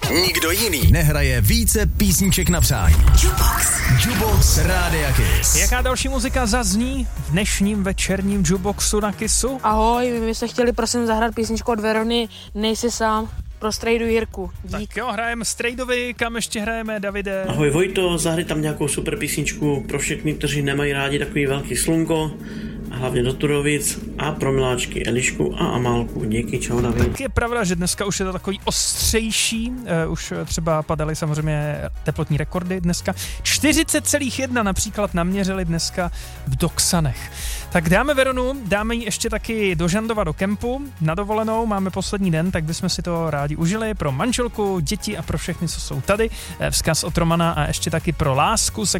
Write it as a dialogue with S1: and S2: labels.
S1: Nikdo jiný nehraje více písniček na přání. Jukebox Rádia Kiss.
S2: Jaká další muzika zazní v dnešním večerním Jukeboxu na Kissu?
S3: Ahoj, my byste chtěli prosím zahrát písničku od Verony Nejsi sám pro Strejdu Jirku. Dík.
S2: Tak jo, hrajeme Strejdovi, kam ještě hrajeme, Davide?
S4: Ahoj Vojto, zahraj tam nějakou super písničku pro všechny, kteří nemají rádi takový velký slunko, a hlavně do Turovic a pro miláčky Elišku a Amálku. Díky, čau David.
S2: Tak je pravda, že dneska už je to takový ostřejší, už třeba padaly samozřejmě teplotní rekordy dneska. 40,1 například naměřili dneska v Doksanech. Tak dáme Veronu, dáme ji ještě taky do Žandova do kempu, na dovolenou, máme poslední den, tak bychom si to rádi užili pro manželku, děti a pro všechny, co jsou tady. Vzkaz od Romana a ještě taky pro lásku, se